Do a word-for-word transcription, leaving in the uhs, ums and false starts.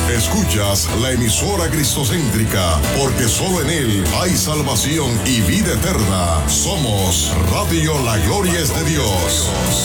Escuchas la emisora cristocéntrica, porque solo en Él hay salvación y vida eterna. Somos Radio La Gloria es de Dios.